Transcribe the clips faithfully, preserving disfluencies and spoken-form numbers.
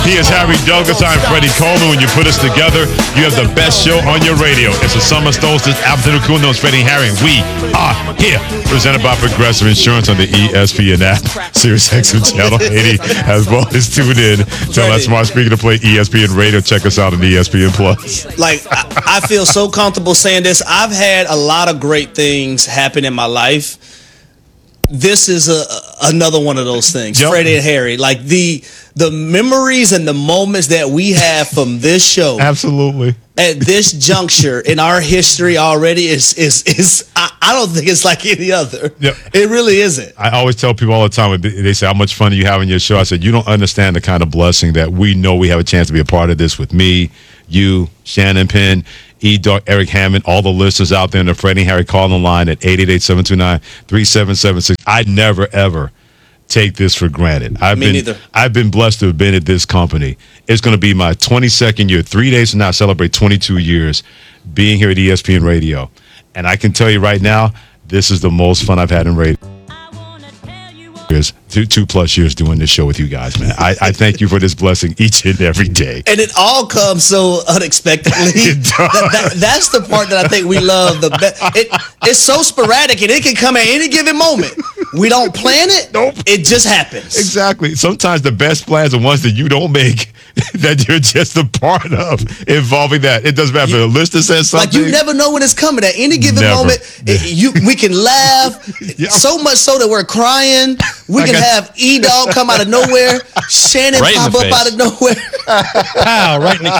He is Harry Douglas. I'm Freddie Coleman. When you put us together, you have the best show on your radio. It's a summer solstice afternoon cool. It's Freddie and Harry. We are here. Presented by Progressive Insurance on the E S P N app, Sirius X M Channel eighty, as well as tune in. Tell that smart speaker to play E S P N Radio. Check us out on E S P N Plus. Like, I, I feel so comfortable saying this. I've had a lot of great things happen in my life. This is a, another one of those things. Yep. Freddie and Harry. Like, the the memories and the moments that we have from this show. Absolutely. At this juncture in our history already is, is, is I, I don't think it's like any other. Yep. It really isn't. I always tell people all the time, they say, how much fun do you have in your show? I said, you don't understand the kind of blessing that we know we have a chance to be a part of this with me, you, Shannon Penn, E-Dog, Eric Hammond, all the listeners out there in the Freddie and Harry call-in line at eight eight eight, seven two nine, three seven seven six. I never, ever take this for granted. I've Me been, neither. I've been blessed to have been at this company. It's going to be my twenty-second year. Three days from now, I celebrate twenty-two years being here at E S P N Radio. And I can tell you right now, this is the most fun I've had in radio. Years, two, two plus years doing this show with you guys, man. I, I thank you for this blessing each and every day. And it all comes so unexpectedly. It does. That, that, that's the part that I think we love the best. It, it's so sporadic, and it can come at any given moment. We don't plan it. Nope. It just happens. Exactly. Sometimes the best plans are ones that you don't make, that you're just a part of, involving that. It doesn't matter if a listener says something. Like, you never know when it's coming. At any given Never. moment, it, you we can laugh, Yeah. so much so that we're crying. We I can got- have E-Dog come out of nowhere, Shannon Right in pop the up face. out of nowhere. Pow, right in the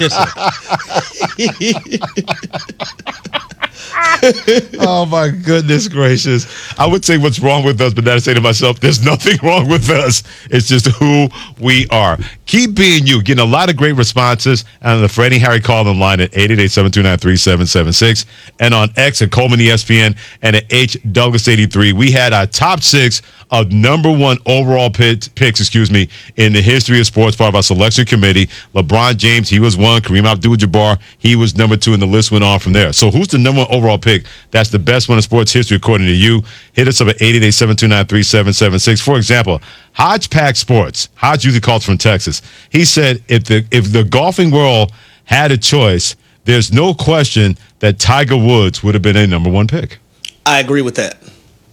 kisser. Oh, my goodness gracious. I would say what's wrong with us, but then I say to myself, there's nothing wrong with us. It's just who we are. Keep being you. Getting a lot of great responses on the Freddie and Harry call-in line at eight eight eight, seven two nine, three seven seven six and on X at Coleman E S P N and at H Douglas eighty-three. We had our top six of number one overall pit, picks, excuse me, in the history of sports, part of our selection committee. LeBron James, he was one. Kareem Abdul-Jabbar, he was number two, and the list went on from there. So who's the number one overall pick? That's the best one in sports history, according to you. Hit us up at eight eight eight, seven two nine, three seven seven six. For example, Hodgepack Sports, Hodge usually calls from Texas. He said if the if the golfing world had a choice, there's no question that Tiger Woods would have been a number one pick. I agree with that.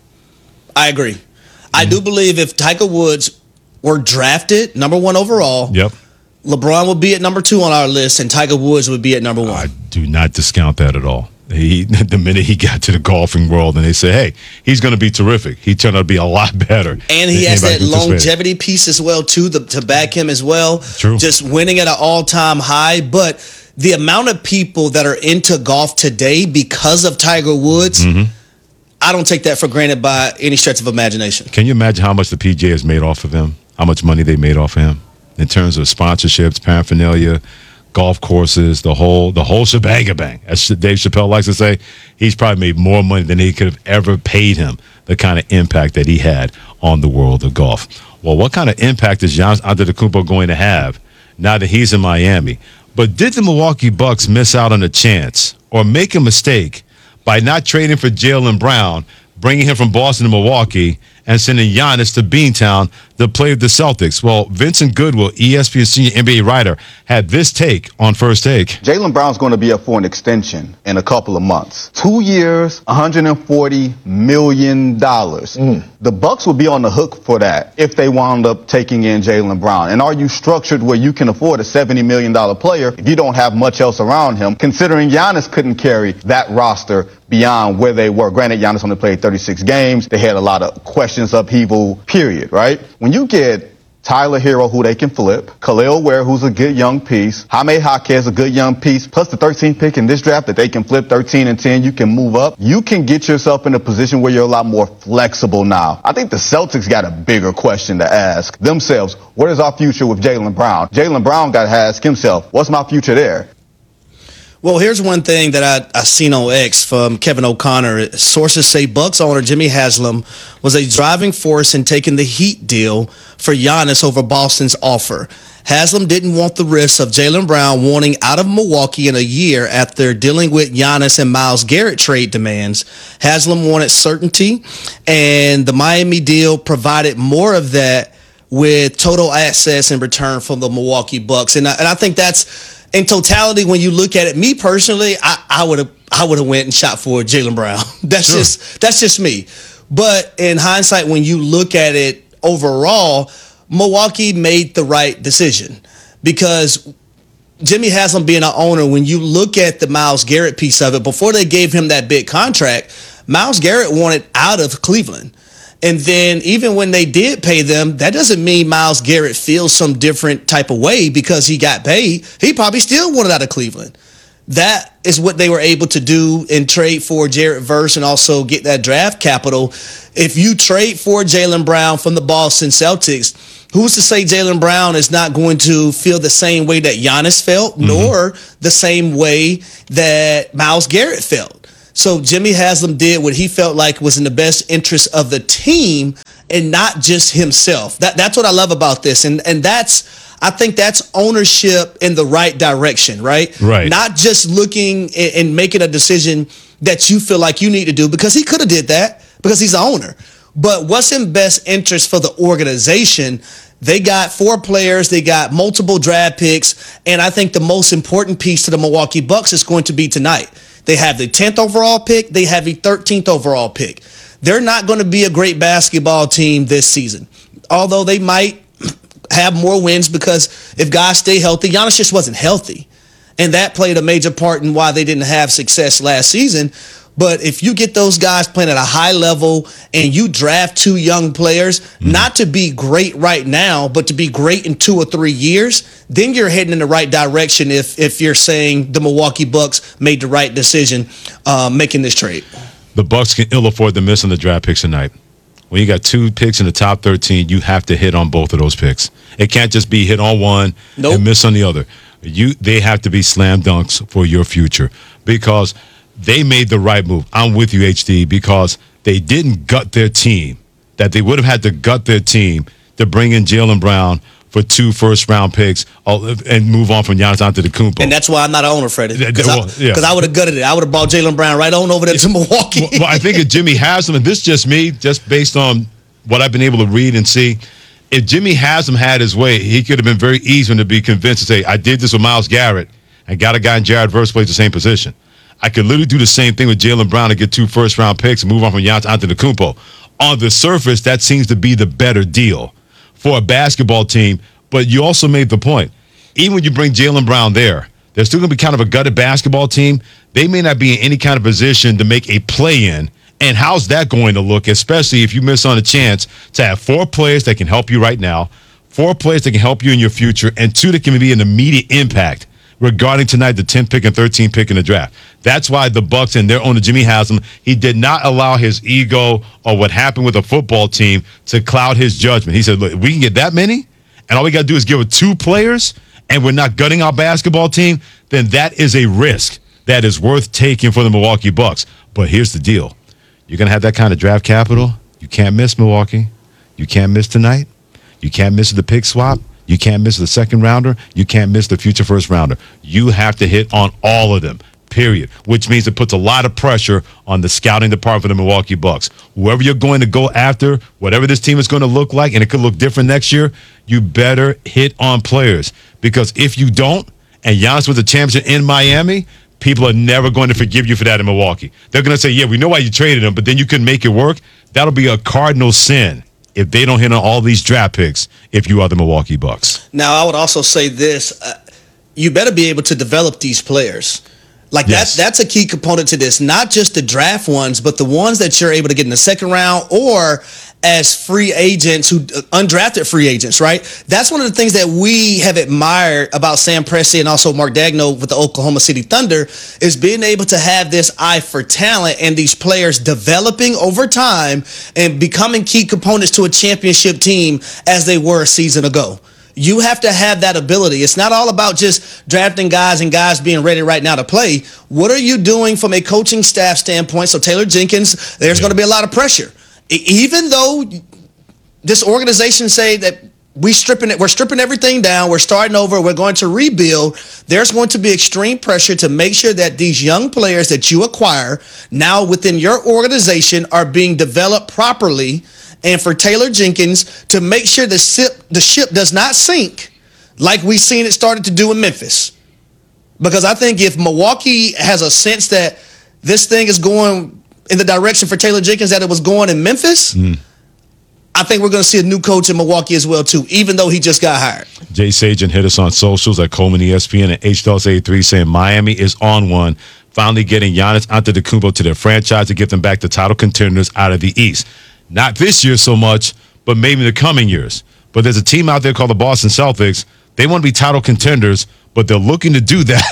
I agree. I do believe if Tiger Woods were drafted number one overall, Yep. LeBron would be at number two on our list, and Tiger Woods would be at number one. I do not discount that at all. He, the minute he got to the golfing world and they said, hey, he's going to be terrific, he turned out to be a lot better. And he than has that anybody anticipated. longevity piece as well, too, the, to back him as well. True. Just winning at an all-time high. But the amount of people that are into golf today because of Tiger Woods, Mm-hmm. I don't take that for granted by any stretch of imagination. Can you imagine how much the P G A has made off of him? How much money they made off of him in terms of sponsorships, paraphernalia, golf courses, the whole the whole shebang bang. As Dave Chappelle likes to say, he's probably made more money than he could have ever paid him, the kind of impact that he had on the world of golf. Well, what kind of impact is Giannis Antetokounmpo going to have now that he's in Miami? But did the Milwaukee Bucks miss out on a chance or make a mistake by not trading for Jaylen Brown, bringing him from Boston to Milwaukee, and sending Giannis to Beantown to play with the Celtics? Well, Vincent Goodwill, E S P N senior N B A writer, had this take on First Take. Jaylen Brown's going to be up for an extension in a couple of months. Two years, one hundred forty million dollars. Mm. The Bucks will be on the hook for that if they wound up taking in Jaylen Brown. And are you structured where you can afford a seventy million dollars player if you don't have much else around him, considering Giannis couldn't carry that roster beyond where they were? Granted, Giannis only played thirty-six games. They had a lot of questions, upheaval, period, right? When you get Tyler Hero, who they can flip, Khalil Ware, who's a good young piece, Jaime Jaquez, a good young piece, plus the thirteenth pick in this draft that they can flip thirteen and ten, you can move up. You can get yourself in a position where you're a lot more flexible now. I think the Celtics got a bigger question to ask themselves. What is our future with Jaylen Brown? Jaylen Brown got to ask himself, what's my future there? Well, here's one thing that I, I seen on X from Kevin O'Connor. Sources say Bucks owner Jimmy Haslam was a driving force in taking the Heat deal for Giannis over Boston's offer. Haslam didn't want the risk of Jaylen Brown wanting out of Milwaukee in a year after dealing with Giannis and Myles Garrett trade demands. Haslam wanted certainty, and the Miami deal provided more of that with total assets in return from the Milwaukee Bucks. And I, and I think that's, in totality, when you look at it, me personally, I, I would have I would have went and shot for Jaylen Brown. That's Sure. just that's just me. But in hindsight, when you look at it overall, Milwaukee made the right decision, because Jimmy Haslam being an owner, when you look at the Myles Garrett piece of it, before they gave him that big contract, Myles Garrett wanted out of Cleveland. And then even when they did pay them, that doesn't mean Myles Garrett feels some different type of way because he got paid. He probably still wanted out of Cleveland. That is what they were able to do and trade for Jared Verse and also get that draft capital. If you trade for Jaylen Brown from the Boston Celtics, who's to say Jaylen Brown is not going to feel the same way that Giannis felt, mm-hmm. nor the same way that Myles Garrett felt? So Jimmy Haslam did what he felt like was in the best interest of the team and not just himself. That that's what I love about this. And and that's, I think that's ownership in the right direction, right? Right. Not just looking and, and making a decision that you feel like you need to do, because he could have did that because he's the owner. But what's in best interest for the organization? They got four players, they got multiple draft picks, and I think the most important piece to the Milwaukee Bucks is going to be tonight. They have the tenth overall pick. They have the thirteenth overall pick. They're not going to be a great basketball team this season, although they might have more wins because if guys stay healthy, Giannis just wasn't healthy. And that played a major part in why they didn't have success last season. But if you get those guys playing at a high level and you draft two young players, mm-hmm. not to be great right now, but to be great in two or three years, then you're heading in the right direction if if you're saying the Milwaukee Bucks made the right decision uh, making this trade. The Bucks can ill afford to miss on the draft picks tonight. When you got two picks in the top thirteen, you have to hit on both of those picks. It can't just be hit on one nope. and miss on the other. You They have to be slam dunks for your future, because they made the right move. I'm with you, H D, because they didn't gut their team, that they would have had to gut their team to bring in Jaylen Brown for two first-round picks and move on from Giannis Antetokounmpo. And that's why I'm not an owner, Freddie, because well, I, yeah. I would have gutted it. I would have brought Jaylen Brown right on over there to Milwaukee. Well, well, I think if Jimmy Haslam, and this is just me, just based on what I've been able to read and see, if Jimmy Haslam had his way, he could have been very easy to be convinced to say, I did this with Myles Garrett and got a guy in Jared Verse plays the same position. I could literally do the same thing with Jaylen Brown and get two first-round picks and move on from Giannis Antetokounmpo. On the surface, that seems to be the better deal for a basketball team. But you also made the point. Even when you bring Jaylen Brown there, they're still going to be kind of a gutted basketball team. They may not be in any kind of position to make a play-in. And how's that going to look, especially if you miss on a chance to have four players that can help you right now, four players that can help you in your future, and two that can be an immediate impact regarding tonight, the tenth pick and thirteenth pick in the draft. That's why the Bucks and their owner, Jimmy Haslam, he did not allow his ego or what happened with a football team to cloud his judgment. He said, look, we can get that many, and all we got to do is give it two players, and we're not gutting our basketball team, then that is a risk that is worth taking for the Milwaukee Bucks. But here's the deal. You're going to have that kind of draft capital. You can't miss Milwaukee. You can't miss tonight. You can't miss the pick swap. You can't miss the second rounder. You can't miss the future first rounder. You have to hit on all of them, period, which means it puts a lot of pressure on the scouting department for the Milwaukee Bucks. Whoever you're going to go after, whatever this team is going to look like, and it could look different next year, you better hit on players. Because if you don't, and Giannis was a champion in Miami, people are never going to forgive you for that in Milwaukee. They're going to say, yeah, we know why you traded him, but then you couldn't make it work. That'll be a cardinal sin if they don't hit on all these draft picks if you are the Milwaukee Bucks. Now, I would also say this. Uh, you better be able to develop these players. Like, yes. that, that's a key component to this. Not just the draft ones, but the ones that you're able to get in the second round or as free agents, who uh, undrafted free agents, right? That's one of the things that we have admired about Sam Presti and also Mark Daigneault with the Oklahoma City Thunder is being able to have this eye for talent and these players developing over time and becoming key components to a championship team as they were a season ago. You have to have that ability. It's not all about just drafting guys and guys being ready right now to play. What are you doing from a coaching staff standpoint? So Taylor Jenkins, there's yeah. going to be a lot of pressure. Even though this organization say that we stripping it, we're stripping everything down, we're starting over, we're going to rebuild, there's going to be extreme pressure to make sure that these young players that you acquire now within your organization are being developed properly and for Taylor Jenkins to make sure the ship, the ship does not sink like we've seen it started to do in Memphis. Because I think if Milwaukee has a sense that this thing is going in the direction for Taylor Jenkins that it was going in Memphis, mm. I think we're going to see a new coach in Milwaukee as well, too, even though he just got hired. Jay Sajan hit us on socials at Coleman E S P N and H Dawes eighty-three saying Miami is on one, finally getting Giannis Antetokounmpo to their franchise to get them back to title contenders out of the East. Not this year so much, but maybe in the coming years. But there's a team out there called the Boston Celtics. They want to be title contenders, but they're looking to do that.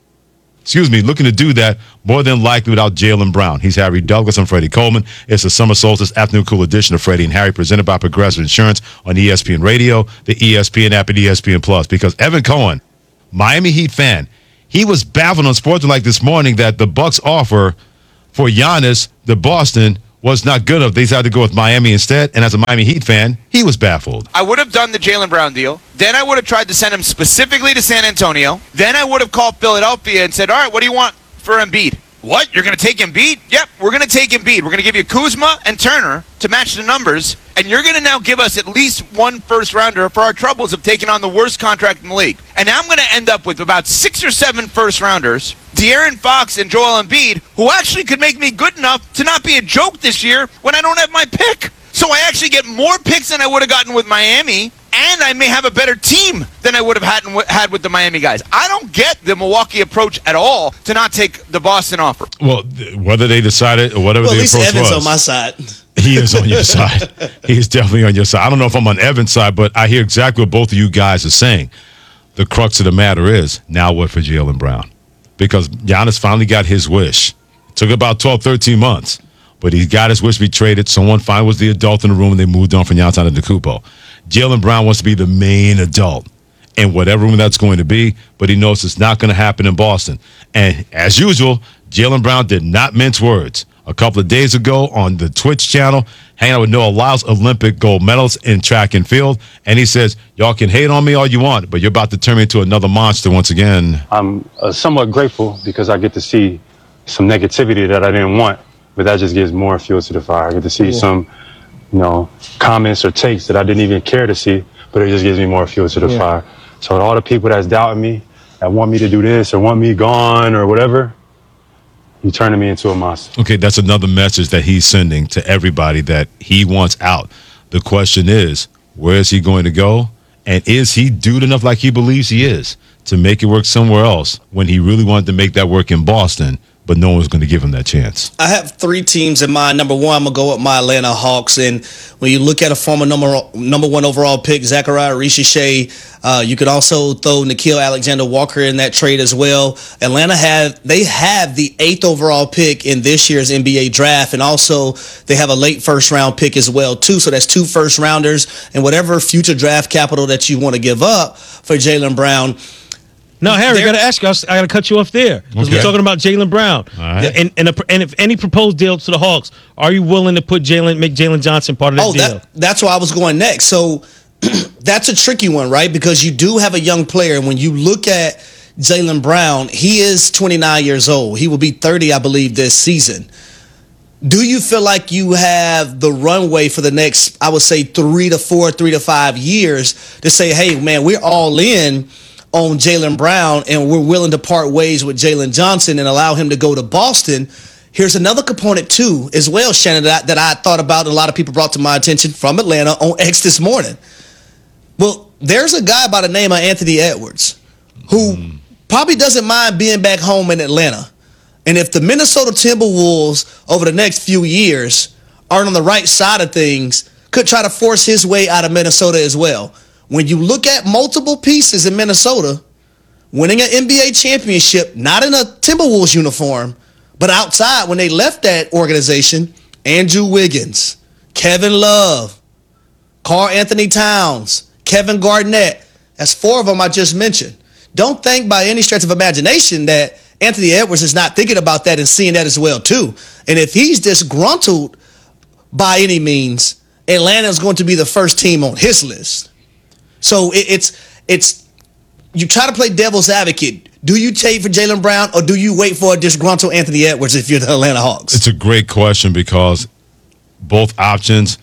Excuse me, looking to do that more than likely without Jaylen Brown. He's Harry Douglas. I'm Freddie Coleman. It's the Summer Solstice Afternoon Cool edition of Freddie and Harry, presented by Progressive Insurance on E S P N Radio, the E S P N app, and E S P N Plus. Because Evan Cohen, Miami Heat fan, he was baffled on Sportsman this morning that the Bucks offer for Giannis, the Boston, was not good enough. They decided to go with Miami instead. And as a Miami Heat fan, he was baffled. I would have done the Jaylen Brown deal. Then I would have tried to send him specifically to San Antonio. Then I would have called Philadelphia and said, all right, what do you want for Embiid? What? You're going to take Embiid? Yep, we're going to take Embiid. We're going to give you Kuzma and Turner to match the numbers. And you're going to now give us at least one first rounder for our troubles of taking on the worst contract in the league. And now I'm going to end up with about six or seven first rounders, De'Aaron Fox and Joel Embiid, who actually could make me good enough to not be a joke this year when I don't have my pick. So I actually get more picks than I would have gotten with Miami, and I may have a better team than I would have had, had with the Miami guys. I don't get the Milwaukee approach at all to not take the Boston offer. Well, whether they decided or whatever well, the at least approach Evan's was. on my side. He is on your side. He is definitely on your side. I don't know if I'm on Evan's side, but I hear exactly what both of you guys are saying. The crux of the matter is, now what for Jaylen Brown? Because Giannis finally got his wish. It took about twelve, thirteen months. But he got his wish to be traded. Someone finally was the adult in the room, and they moved on from Giannis Antetokounmpo. Jaylen Brown wants to be the main adult in whatever room that's going to be, but he knows it's not going to happen in Boston. And as usual, Jaylen Brown did not mince words. A couple of days ago on the Twitch channel, hanging out with Noah Lyles, Olympic gold medalist in track and field, and he says, y'all can hate on me all you want, but you're about to turn me into another monster once again. I'm uh, somewhat grateful because I get to see some negativity that I didn't want. But that just gives more fuel to the fire. I get to see yeah. some, you know, comments or takes that I didn't even care to see, but it just gives me more fuel to the yeah. fire. So all the people that's doubting me, that want me to do this or want me gone or whatever, you're turning me into a monster. Okay, that's another message that he's sending to everybody that he wants out. The question is, where is he going to go? And is he dude enough like he believes he is to make it work somewhere else when he really wanted to make that work in Boston? But no one's going to give him that chance. I have three teams in mind. Number one, I'm going to go with my Atlanta Hawks. And when you look at a former number number one overall pick, Zachariah Richer, uh, you could also throw Nickeil Alexander-Walker in that trade as well. Atlanta have they have the eighth overall pick in this year's N B A draft. And also they have a late first round pick as well, too. So that's two first rounders and whatever future draft capital that you want to give up for Jaylen Brown. No, Harry, I got to ask you. I got to cut you off there because Okay. we're talking about Jaylen Brown. All right. And and, a, and if any proposed deal to the Hawks, are you willing to put Jalen, make Jalen Johnson part of that Oh, deal? that, that's where I was going next. So that's a tricky one, right? Because you do have a young player. And when you look at Jaylen Brown, he is twenty-nine years old. He will be thirty, I believe, this season. Do you feel like you have the runway for the next, I would say, three to four, three to five years to say, hey, man, we're all in on Jaylen Brown, and we're willing to part ways with Jalen Johnson and allow him to go to Boston? Here's another component, too, as well, Shannon, that I, that I thought about and a lot of people brought to my attention from Atlanta on X this morning. Well, there's a guy by the name of Anthony Edwards who mm. probably doesn't mind being back home in Atlanta. And if the Minnesota Timberwolves over the next few years aren't on the right side of things, could try to force his way out of Minnesota as well. When you look at multiple pieces in Minnesota, winning an N B A championship, not in a Timberwolves uniform, but outside when they left that organization, Andrew Wiggins, Kevin Love, Karl Anthony Towns, Kevin Garnett, that's four of them I just mentioned. Don't think by any stretch of imagination that Anthony Edwards is not thinking about that and seeing that as well, too. And if he's disgruntled by any means, Atlanta is going to be the first team on his list. So it, it's it's you try to play devil's advocate. Do you trade for Jaylen Brown or do you wait for a disgruntled Anthony Edwards if you're the Atlanta Hawks? It's a great question because both options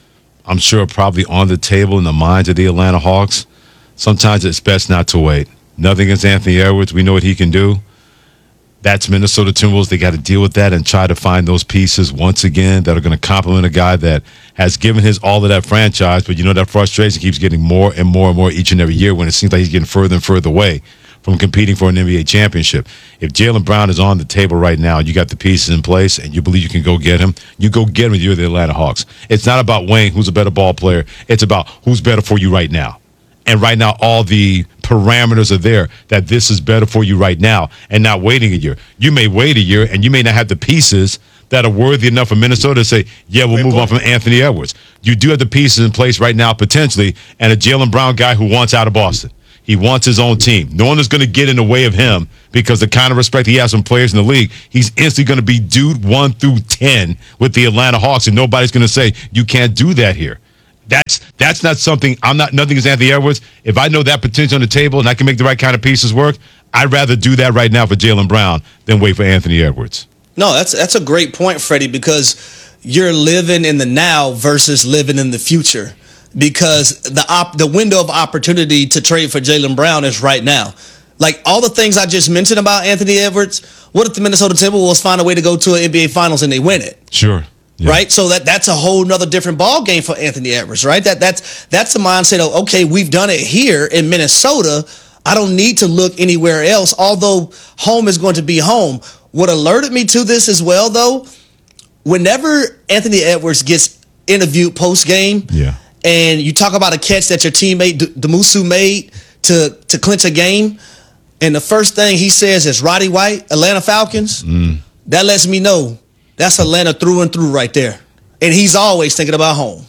I'm sure, are probably on the table in the minds of the Atlanta Hawks. Sometimes it's best not to wait. Nothing against Anthony Edwards. We know what he can do. That's Minnesota Timberwolves. They got to deal with that and try to find those pieces once again that are going to complement a guy that has given his all to that franchise. But you know that frustration keeps getting more and more and more each and every year when it seems like he's getting further and further away from competing for an N B A championship. If Jaylen Brown is on the table right now, you got the pieces in place, and you believe you can go get him, you go get him if you're the Atlanta Hawks. It's not about Wayne, who's a better ball player. It's about who's better for you right now. And right now, all the parameters are there that this is better for you right now and not waiting a year. You may wait a year, and you may not have the pieces that are worthy enough for Minnesota to say, yeah, we'll Great move point. on from Anthony Edwards. You do have the pieces in place right now, potentially, and a Jaylen Brown guy who wants out of Boston. He wants his own team. No one is going to get in the way of him because the kind of respect he has from players in the league, he's instantly going to be dude one through ten with the Atlanta Hawks, and nobody's going to say, you can't do that here. That's that's not something. I'm not nothing against Anthony Edwards. If I know that potential on the table and I can make the right kind of pieces work, I'd rather do that right now for Jaylen Brown than wait for Anthony Edwards. No, that's that's a great point, Freddie, because you're living in the now versus living in the future. Because the op, the window of opportunity to trade for Jaylen Brown is right now. Like all the things I just mentioned about Anthony Edwards, what if the Minnesota Timberwolves find a way to go to an N B A Finals and they win it? Sure. Yeah. Right, so that that's a whole nother different ball game for Anthony Edwards, right? That that's that's the mindset of, okay, we've done it here in Minnesota. I don't need to look anywhere else. Although home is going to be home. What alerted me to this as well, though, whenever Anthony Edwards gets interviewed post game, yeah, and you talk about a catch that your teammate Demusu made to to clinch a game, and the first thing he says is Roddy White, Atlanta Falcons. Mm. That lets me know. That's Atlanta through and through right there. And he's always thinking about home.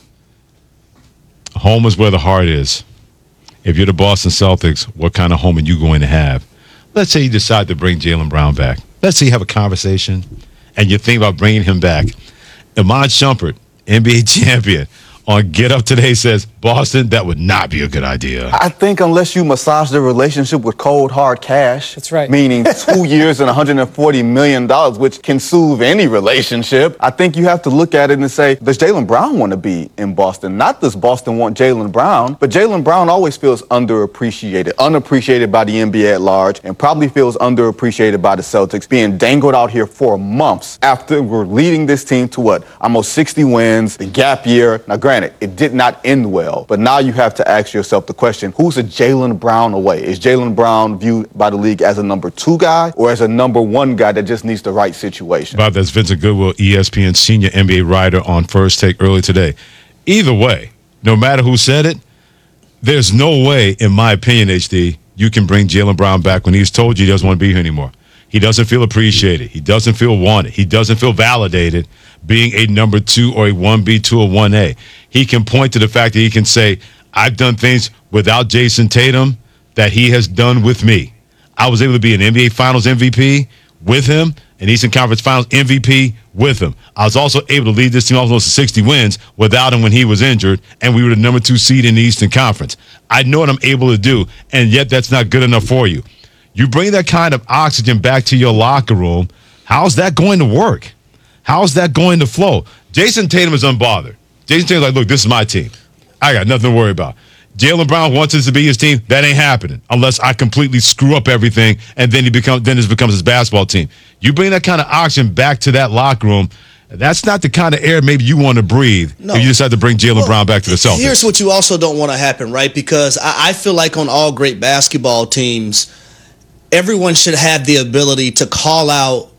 Home is where the heart is. If you're the Boston Celtics, what kind of home are you going to have? Let's say you decide to bring Jaylen Brown back. Let's say you have a conversation and you think about bringing him back. Iman Shumpert, N B A champion, on Get Up Today says, Boston, that would not be a good idea. I think unless you massage the relationship with cold, hard cash. That's right. Meaning two years and one hundred forty million dollars, which can soothe any relationship. I think you have to look at it and say, does Jaylen Brown want to be in Boston? Not does Boston want Jaylen Brown, but Jaylen Brown always feels underappreciated, unappreciated by the N B A at large, and probably feels underappreciated by the Celtics, being dangled out here for months after we're leading this team to what? Almost sixty wins, the gap year. Now, granted, it did not end well, but now you have to ask yourself the question, who's a Jaylen Brown away? Is Jaylen Brown viewed by the league as a number two guy or as a number one guy that just needs the right situation? Bob, that's Vincent Goodwill, E S P N senior N B A writer on First Take early today. Either way, no matter who said it, there's no way, in my opinion, H D, you can bring Jaylen Brown back when he's told you he doesn't want to be here anymore. He doesn't feel appreciated. He doesn't feel wanted. He doesn't feel validated being a number two or a one B, two or one A. He can point to the fact that he can say, I've done things without Jason Tatum that he has done with me. I was able to be an N B A Finals M V P with him, an Eastern Conference Finals M V P with him. I was also able to lead this team almost to sixty wins without him when he was injured, and we were the number two seed in the Eastern Conference. I know what I'm able to do, and yet that's not good enough for you. You bring that kind of oxygen back to your locker room, how's that going to work? How's that going to flow? Jason Tatum is unbothered. Jason Tatum's like, look, this is my team. I got nothing to worry about. Jaylen Brown wants this to be his team. That ain't happening unless I completely screw up everything, and then he becomes then it becomes his basketball team. You bring that kind of oxygen back to that locker room. That's not the kind of air maybe you want to breathe no. if you decide to bring Jaylen well, Brown back to the Celtics. Here's what you also don't want to happen, right? Because I, I feel like on all great basketball teams, everyone should have the ability to call out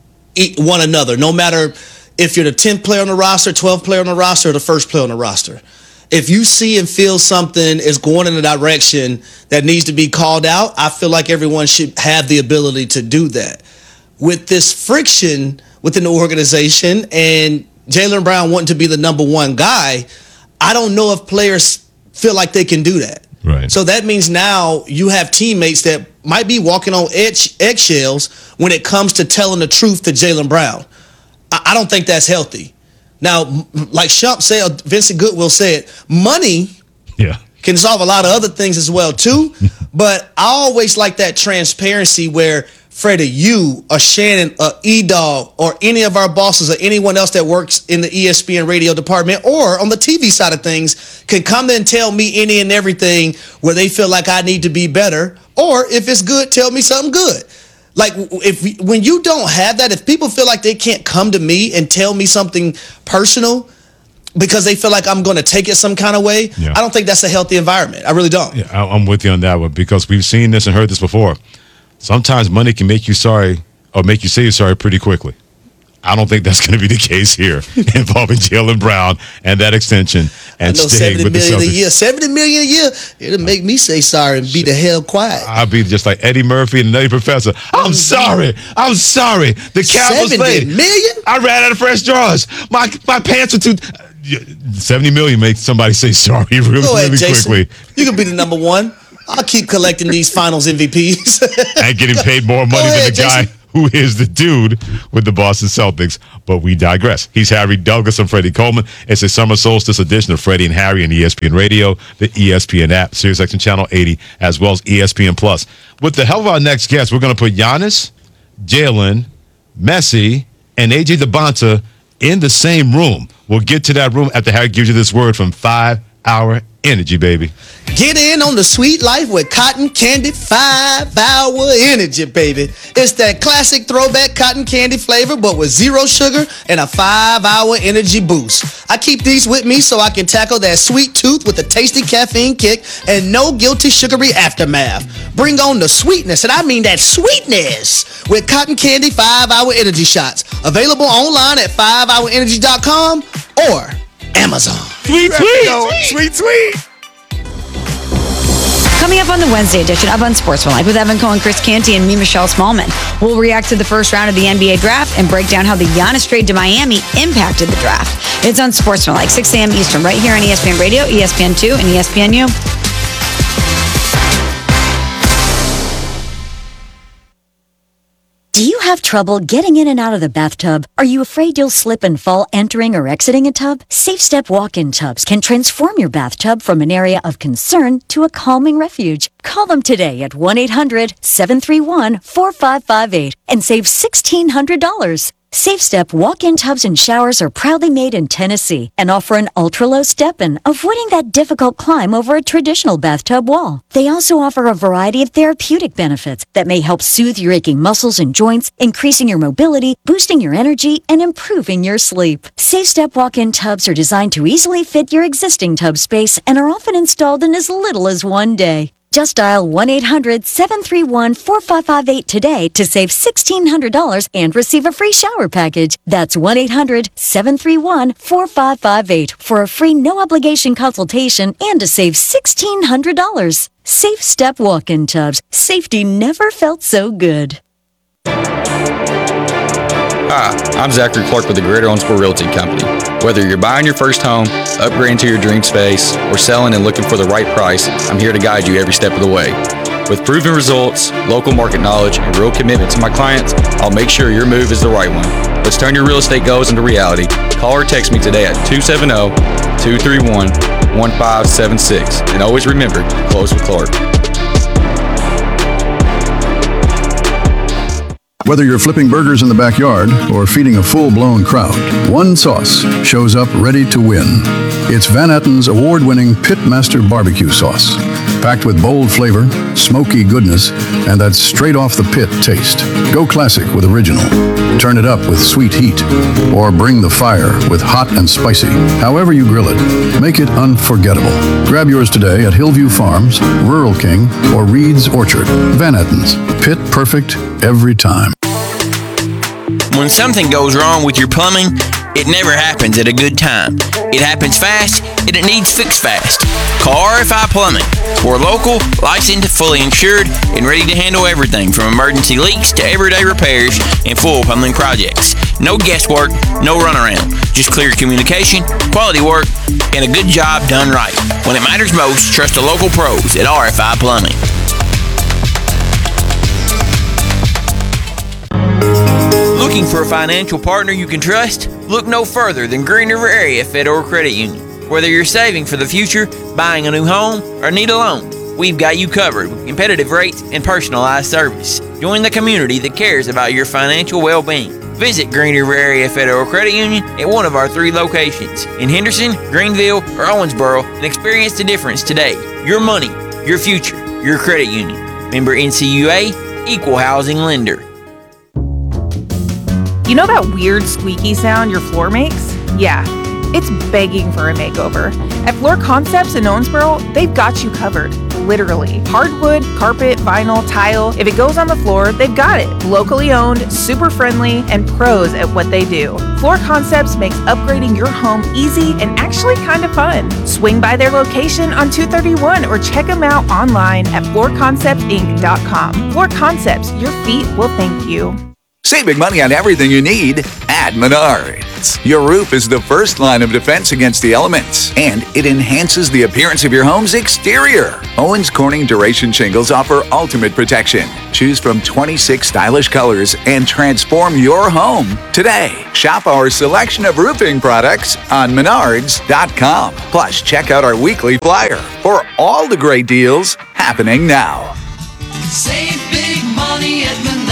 one another, no matter if you're the tenth player on the roster, twelfth player on the roster, or the first player on the roster. If you see and feel something is going in a direction that needs to be called out, I feel like everyone should have the ability to do that. With this friction within the organization and Jaylen Brown wanting to be the number one guy, I don't know if players feel like they can do that. Right. So that means now you have teammates that might be walking on edge, eggshells when it comes to telling the truth to Jaylen Brown. I, I don't think that's healthy. Now, like Shump said, Vincent Goodwill said, money yeah. can solve a lot of other things as well, too. But I always like that transparency where Freddie, you or Shannon or E-Dog or any of our bosses or anyone else that works in the E S P N radio department or on the T V side of things can come and tell me any and everything where they feel like I need to be better, or if it's good, tell me something good. Like, if we, when you don't have that, if people feel like they can't come to me and tell me something personal because they feel like I'm going to take it some kind of way, yeah. I don't think that's a healthy environment. I really don't. Yeah, I'm with you on that one, because we've seen this and heard this before. Sometimes money can make you sorry or make you say you're sorry pretty quickly. I don't think that's going to be the case here involving Jaylen Brown and that extension and staying with the Celtics. A year, seventy million a year, it'll make me say sorry and be the hell quiet. I'll be just like Eddie Murphy and the Nutty Professor. I'm sorry. I'm sorry. The Cowboys played. seventy million? I ran out of fresh drawers. My my pants were too. seventy million makes somebody say sorry really, Go ahead, really Jason. quickly. You can be the number one. I'll keep collecting these finals M V Ps. And getting paid more money ahead, than the guy Jason. who is the dude with the Boston Celtics. But we digress. He's Harry Douglas and Freddie Coleman. It's a summer solstice edition of Freddie and Harry on E S P N Radio, the E S P N app, SiriusXM Channel eighty, as well as E S P N Plus. With the help of our next guest, we're going to put Giannis, Jaylen, Messi, and A J DeBonta in the same room. We'll get to that room after Harry gives you this word from five hour Energy, baby. Get in on the sweet life with cotton candy five hour energy, baby. It's that classic throwback cotton candy flavor, but with zero sugar and a five hour energy boost. I keep these with me so I can tackle that sweet tooth with a tasty caffeine kick and no guilty sugary aftermath. Bring on the sweetness, and I mean that sweetness, with cotton candy five hour energy shots. Available online at five hour energy dot com or Amazon. Sweet, sweet, sweet, sweet. Coming up on the Wednesday edition of Unsportsmanlike with Evan Cohen, Chris Canty, and me, Michelle Smallman. We'll react to the first round of the N B A draft and break down how the Giannis trade to Miami impacted the draft. It's Unsportsmanlike, six a.m. Eastern, right here on E S P N Radio, E S P N two, and E S P N U. Do you have trouble getting in and out of the bathtub? Are you afraid you'll slip and fall entering or exiting a tub? Safe Step walk-in tubs can transform your bathtub from an area of concern to a calming refuge. Call them today at one eight hundred seven three one four five five eight and save sixteen hundred dollars. Safe Step walk-in tubs and showers are proudly made in Tennessee and offer an ultra-low step-in, avoiding that difficult climb over a traditional bathtub wall. They also offer a variety of therapeutic benefits that may help soothe your aching muscles and joints, increasing your mobility, boosting your energy, and improving your sleep. Safe Step walk-in tubs are designed to easily fit your existing tub space and are often installed in as little as one day. Just dial one eight hundred seven three one four five five eight today to save sixteen hundred dollars and receive a free shower package. That's one eight hundred seven three one four five five eight for a free no-obligation consultation and to save sixteen hundred dollars. Safe Step walk-in tubs. Safety never felt so good. Hi, I'm Zachary Clark with the Greater Owensboro Realty Company. Whether you're buying your first home, upgrading to your dream space, or selling and looking for the right price, I'm here to guide you every step of the way. With proven results, local market knowledge, and real commitment to my clients, I'll make sure your move is the right one. Let's turn your real estate goals into reality. Call or text me today at two seven zero, two three one, one five seven six. And always remember, close with Clark. Whether you're flipping burgers in the backyard or feeding a full-blown crowd, one sauce shows up ready to win. It's Van Etten's award-winning Pitmaster Barbecue Sauce. Packed with bold flavor, smoky goodness, and that straight-off-the-pit taste. Go classic with original. Turn it up with sweet heat. Or bring the fire with hot and spicy. However you grill it, make it unforgettable. Grab yours today at Hillview Farms, Rural King, or Reed's Orchard. Van Etten's. Pit perfect every time. When something goes wrong with your plumbing, it never happens at a good time. It happens fast, and it needs fixed fast. Call R F I Plumbing. We're local, licensed, fully insured, and ready to handle everything from emergency leaks to everyday repairs and full plumbing projects. No guesswork, no runaround. Just clear communication, quality work, and a good job done right. When it matters most, trust the local pros at R F I Plumbing. Looking for a financial partner you can trust? Look no further than Green River Area Federal Credit Union. Whether you're saving for the future, buying a new home, or need a loan, we've got you covered with competitive rates and personalized service. Join the community that cares about your financial well-being. Visit Green River Area Federal Credit Union at one of our three locations in Henderson, Greenville, or Owensboro and experience the difference today. Your money, your future, your credit union. Member N C U A, Equal Housing Lender. You know that weird squeaky sound your floor makes? Yeah, it's begging for a makeover. At Floor Concepts in Owensboro, they've got you covered. Literally. Hardwood, carpet, vinyl, tile. If it goes on the floor, they've got it. Locally owned, super friendly, and pros at what they do. Floor Concepts makes upgrading your home easy and actually kind of fun. Swing by their location on two thirty-one or check them out online at floor concepts inc dot com. Floor Concepts, your feet will thank you. Saving money on everything you need at Menards. Your roof is the first line of defense against the elements, and it enhances the appearance of your home's exterior. Owens Corning Duration Shingles offer ultimate protection. Choose from twenty-six stylish colors and transform your home today. Shop our selection of roofing products on menards dot com. Plus, check out our weekly flyer for all the great deals happening now. Save big money at Menards.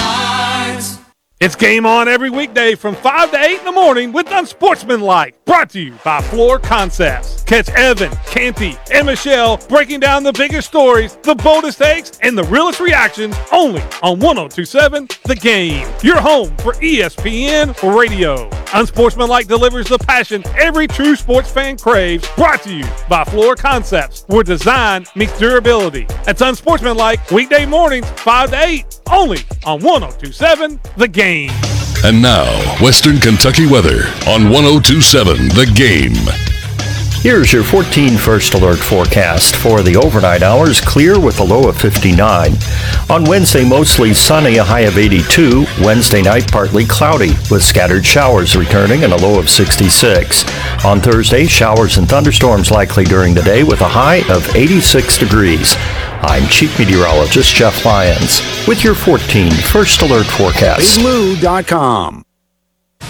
It's game on every weekday from five to eight in the morning with Unsportsmanlike, brought to you by Floor Concepts. Catch Evan, Canty, and Michelle breaking down the biggest stories, the boldest takes, and the realest reactions only on one oh two point seven The Game, your home for E S P N Radio. Unsportsmanlike delivers the passion every true sports fan craves, brought to you by Floor Concepts, where design meets durability. That's Unsportsmanlike, weekday mornings, five to eight, only on one oh two point seven The Game. And now, Western Kentucky weather on one oh two point seven The Game. Here's your fourteen First Alert forecast. For the overnight hours, clear with a low of fifty-nine. On Wednesday, mostly sunny, a high of eighty-two. Wednesday night, partly cloudy, with scattered showers returning and a low of sixty-six. On Thursday, showers and thunderstorms likely during the day with a high of eighty-six degrees. I'm Chief Meteorologist Jeff Lyons with your fourteen First Alert forecast. Big Lou dot com.